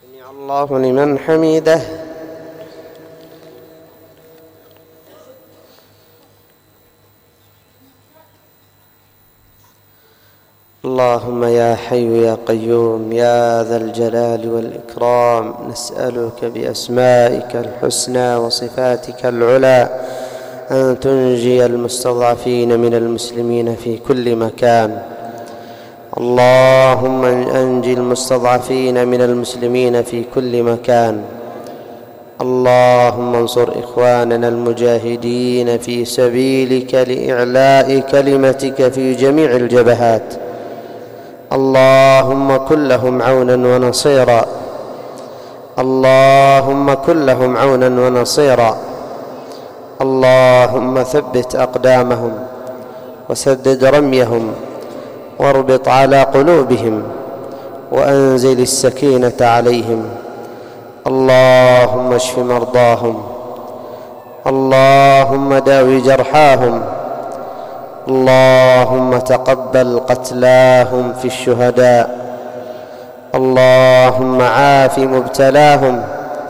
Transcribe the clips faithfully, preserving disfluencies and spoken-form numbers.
سمع الله لمن حمده. اللهم يا حي يا قيوم يا ذا الجلال والإكرام، نسألك بأسمائك الحسنى وصفاتك العلى أن تنجي المستضعفين من المسلمين في كل مكان. اللهم أنجي المستضعفين من المسلمين في كل مكان. اللهم انصر إخواننا المجاهدين في سبيلك لإعلاء كلمتك في جميع الجبهات. اللهم كن لهم عونا ونصيرا. اللهم كن لهم عونا ونصيرا. اللهم ثبت أقدامهم وسدد رميهم واربط على قلوبهم وأنزل السكينة عليهم. اللهم اشف مرضاهم. اللهم داوي جرحاهم. اللهم تقبل قتلاهم في الشهداء. اللهم عاف مبتلاهم.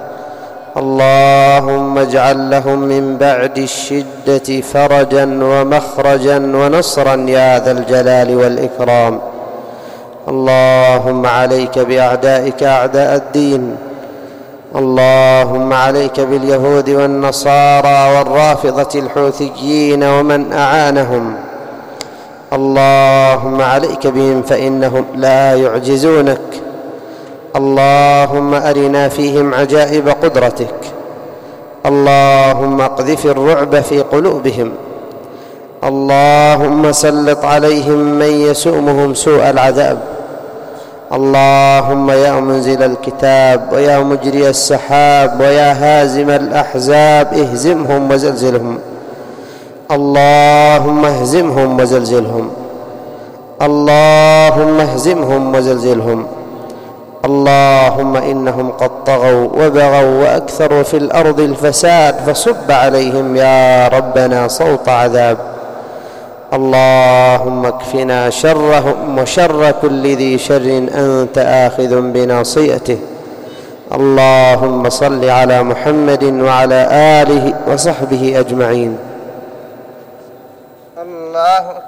اللهم اجعل لهم من بعد الشدة فرجا ومخرجا ونصرا يا ذا الجلال والإكرام. اللهم عليك بأعدائك أعداء الدين. اللهم عليك باليهود والنصارى والرافضة الحوثيين ومن أعانهم. اللهم عليك بهم فإنهم لا يعجزونك. اللهم أرنا فيهم عجائب قدرتك. اللهم اقذف الرعب في قلوبهم. اللهم سلط عليهم من يسومهم سوء العذاب. اللهم يا منزل الكتاب ويا مجري السحاب ويا هازم الأحزاب اهزمهم وزلزلهم. اللهم اهزمهم وزلزلهم. اللهم اهزمهم وزلزلهم. اللهم إنهم قد طغوا وبغوا وأكثروا في الأرض الفساد فصب عليهم يا ربنا صوت عذاب. اللهم اكفنا شرهم وشر كل ذي شر أنت آخذ بناصيته. اللهم صل على محمد وعلى آله وصحبه أجمعين. الله